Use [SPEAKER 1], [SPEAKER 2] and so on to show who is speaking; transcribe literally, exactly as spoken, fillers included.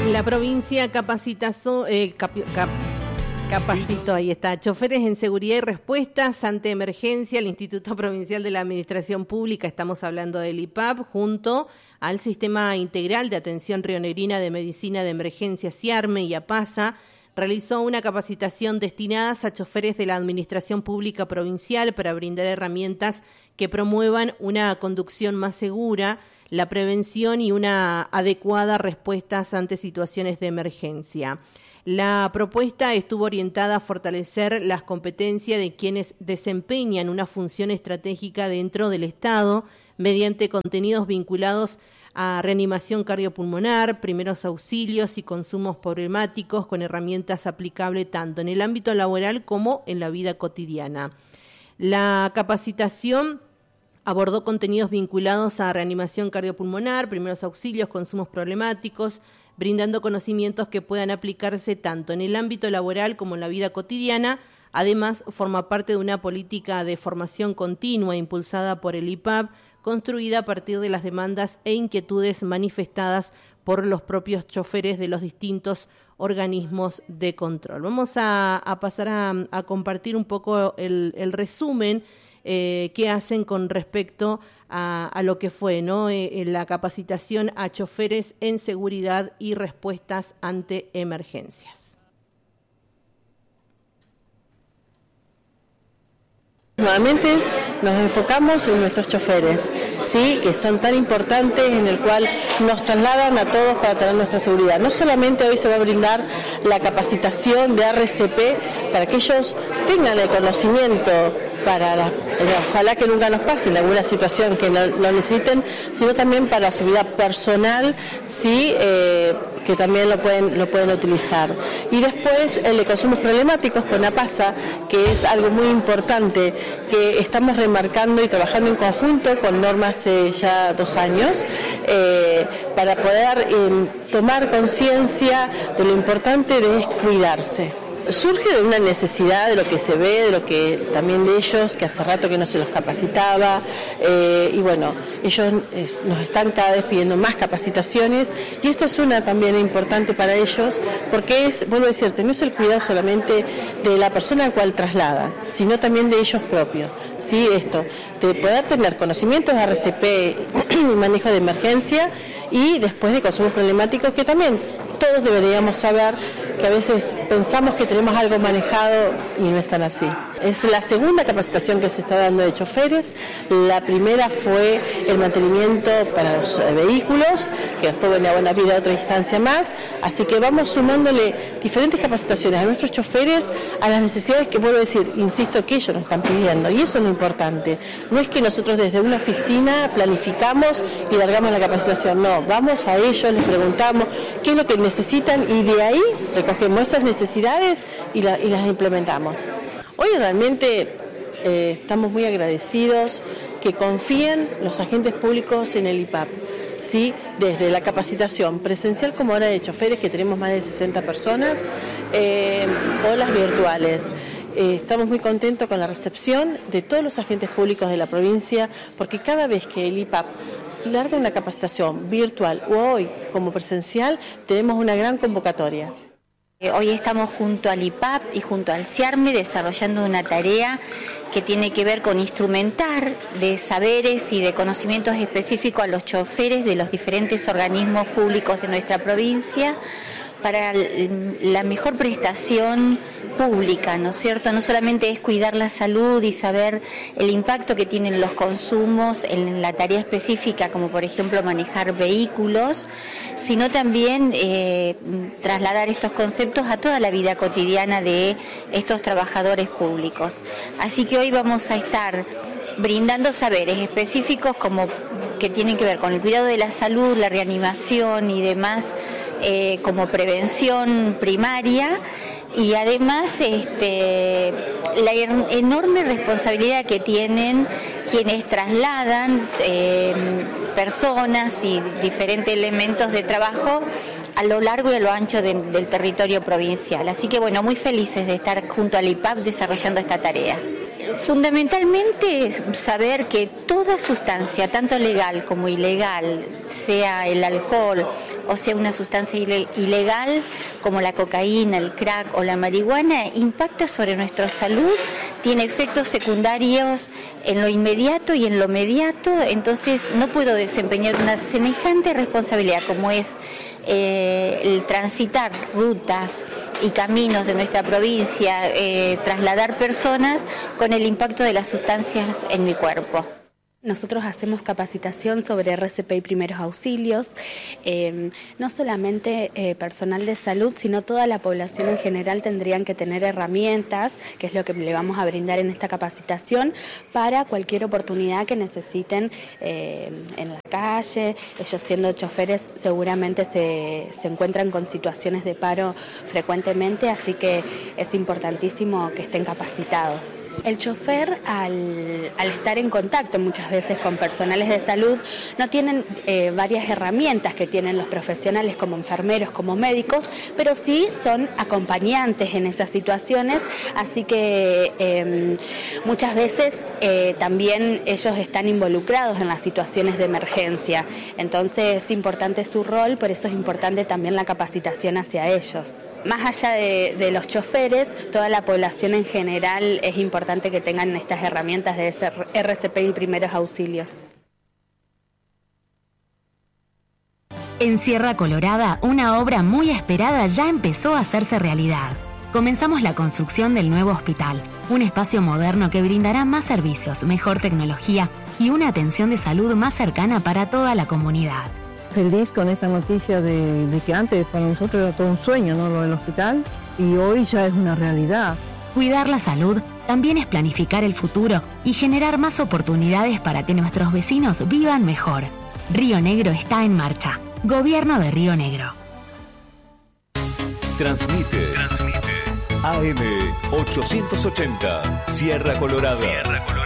[SPEAKER 1] La provincia capacitazó, eh, capi, cap, capacitó, ahí está, choferes en seguridad y respuestas ante emergencia. El Instituto Provincial de la Administración Pública, estamos hablando del I P A P, junto al Sistema Integral de Atención Rionegrina de Medicina de Emergencia, SIARME y APASA, realizó una capacitación destinada a choferes de la Administración Pública Provincial para brindar herramientas que promuevan una conducción más segura, la prevención y una adecuada respuesta ante situaciones de emergencia. La propuesta estuvo orientada a fortalecer las competencias de quienes desempeñan una función estratégica dentro del Estado mediante contenidos vinculados a reanimación cardiopulmonar, primeros auxilios y consumos problemáticos con herramientas aplicables tanto en el ámbito laboral como en la vida cotidiana. La capacitación abordó contenidos vinculados a reanimación cardiopulmonar, primeros auxilios, consumos problemáticos, brindando conocimientos que puedan aplicarse tanto en el ámbito laboral como en la vida cotidiana. Además, forma parte de una política de formación continua impulsada por el I P A P, construida a partir de las demandas e inquietudes manifestadas por los propios choferes de los distintos organismos de control. Vamos a, a pasar a, a compartir un poco el, el resumen Eh, que hacen con respecto a, a lo que fue, ¿no? Eh, la capacitación a choferes en seguridad y respuestas ante emergencias.
[SPEAKER 2] Nuevamente nos enfocamos en nuestros choferes, sí, que son tan importantes, en el cual nos trasladan a todos para tener nuestra seguridad. No solamente hoy se va a brindar la capacitación de R C P para que ellos tengan el conocimiento para la, ojalá que nunca nos pase en alguna situación que lo, lo necesiten, sino también para su vida personal, sí, eh, que también lo pueden, lo pueden utilizar. Y después el de consumos problemáticos con APASA, que es algo muy importante, que estamos remarcando y trabajando en conjunto con Norma hace ya dos años, eh, para poder eh, tomar conciencia de lo importante de es cuidarse. Surge de una necesidad de lo que se ve, de lo que también de ellos, que hace rato que no se los capacitaba, eh, y bueno, ellos es, nos están cada vez pidiendo más capacitaciones, y esto es una también importante para ellos, porque es, vuelvo a decirte, no es el cuidado solamente de la persona a la cual traslada, sino también de ellos propios, ¿sí? Esto, de poder tener conocimientos de R C P y manejo de emergencia, y después de consumos problemáticos, que también todos deberíamos saber, que a veces pensamos que tenemos algo manejado y no es tan así. Es la segunda capacitación que se está dando de choferes. La primera fue el mantenimiento para los vehículos, que después viene a Buena Vida a otra instancia más. Así que vamos sumándole diferentes capacitaciones a nuestros choferes a las necesidades que, vuelvo a decir, insisto, que ellos nos están pidiendo. Y eso es lo importante. No es que nosotros desde una oficina planificamos y largamos la capacitación. No, vamos a ellos, les preguntamos qué es lo que necesitan y de ahí recogemos esas necesidades y, la, y las implementamos. Hoy realmente eh, estamos muy agradecidos que confíen los agentes públicos en el I P A P, ¿sí? Desde la capacitación presencial como ahora de choferes, que tenemos más de sesenta personas, eh, o las virtuales. Eh, estamos muy contentos con la recepción de todos los agentes públicos de la provincia, porque cada vez que el I P A P larga una capacitación virtual o hoy como presencial, tenemos una gran convocatoria.
[SPEAKER 3] Hoy estamos junto al I P A P y junto al SIARME desarrollando una tarea que tiene que ver con instrumentar de saberes y de conocimientos específicos a los choferes de los diferentes organismos públicos de nuestra provincia para la mejor prestación pública, ¿no es cierto? No solamente es cuidar la salud y saber el impacto que tienen los consumos en la tarea específica, como por ejemplo manejar vehículos, sino también eh, trasladar estos conceptos a toda la vida cotidiana de estos trabajadores públicos. Así que hoy vamos a estar brindando saberes específicos como que tienen que ver con el cuidado de la salud, la reanimación y demás, eh, como prevención primaria, y además este, la enorme responsabilidad que tienen quienes trasladan eh, personas y diferentes elementos de trabajo a lo largo y a lo ancho de, del territorio provincial. Así que bueno, muy felices de estar junto al I P A P desarrollando esta tarea. Fundamentalmente saber que toda sustancia, tanto legal como ilegal, sea el alcohol o sea una sustancia ilegal como la cocaína, el crack o la marihuana, impacta sobre nuestra salud, tiene efectos secundarios en lo inmediato y en lo mediato, entonces no puedo desempeñar una semejante responsabilidad como es eh, el transitar rutas y caminos de nuestra provincia, eh, trasladar personas con el impacto de las sustancias en mi cuerpo.
[SPEAKER 4] Nosotros hacemos capacitación sobre R C P y primeros auxilios, eh, no solamente eh, personal de salud, sino toda la población en general tendrían que tener herramientas, que es lo que le vamos a brindar en esta capacitación, para cualquier oportunidad que necesiten eh, en la calle. Ellos siendo choferes seguramente se, se encuentran con situaciones de paro frecuentemente, así que es importantísimo que estén capacitados. El chofer, al, al estar en contacto muchas veces con personales de salud, no tienen eh, varias herramientas que tienen los profesionales como enfermeros, como médicos, pero sí son acompañantes en esas situaciones, así que eh, muchas veces eh, también ellos están involucrados en las situaciones de emergencia. Entonces es importante su rol, por eso es importante también la capacitación hacia ellos. Más allá de, de los choferes, toda la población en general es importante que tengan estas herramientas de R C P y primeros auxilios.
[SPEAKER 5] En Sierra Colorada, una obra muy esperada ya empezó a hacerse realidad. Comenzamos la construcción del nuevo hospital, un espacio moderno que brindará más servicios, mejor tecnología y una atención de salud más cercana para toda la comunidad.
[SPEAKER 6] Feliz con esta noticia de, de que antes para nosotros era todo un sueño, ¿no?, lo del hospital, y hoy ya es una realidad.
[SPEAKER 5] Cuidar la salud también es planificar el futuro y generar más oportunidades para que nuestros vecinos vivan mejor. Río Negro está en marcha. Gobierno de Río Negro.
[SPEAKER 7] Transmite, Transmite. A M ochocientos ochenta, Sierra Colorada. Sierra Colorada.